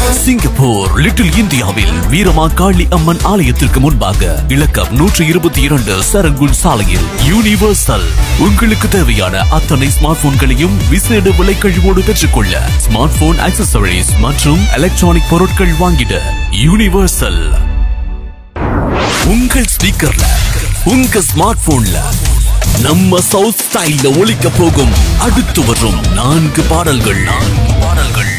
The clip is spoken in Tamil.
சிங்கப்பூர் லிட்டில் இந்தியாவில் வீரமாகாளி அம்மன் ஆலயத்திற்கு முன்பாக இலக்கம் 122 சரங்குன் சாலையில் யூனிவர்சல் உங்களுக்கு தேவையான அத்தனை ஸ்மார்ட் போன்களையும் விசேட விலை கழிவோடு பெற்றுக்கொள்ள ஸ்மார்ட் போன் ஆக்சசரிஸ் மற்றும் எலக்ட்ரானிக் பொருட்கள் வாங்கிட யூனிவர்சல். உங்கள் ஸ்பீக்கர்ல உங்க ஸ்மார்ட் போன்ல நம்ம சவுத் ஸ்டைல்ல ஒலிக்க போகும் அடுத்து வரும் 4 பாடல்கள்